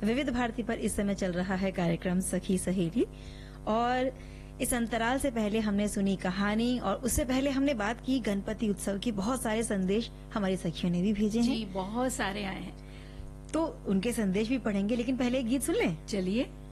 विविध भारती पर इस समय चल रहा है कार्यक्रम सखी सहेली, और इस अंतराल से पहले हमने सुनी कहानी और उससे पहले हमने बात की गणपति उत्सव की। बहुत सारे संदेश हमारी सखियों ने भी भेजे हैं। जी, बहुत सारे आए हैं, तो उनके संदेश भी पढ़ेंगे, लेकिन पहले एक गीत सुन लें। चलिए।